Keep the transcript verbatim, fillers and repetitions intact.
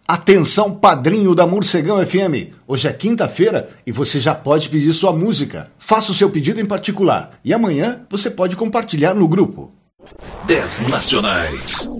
Atenção, padrinho da Morcegão F M. Hoje é quinta-feira e você já pode pedir sua música. Faça o seu pedido em particular e amanhã você pode compartilhar no grupo. dez Nacionais.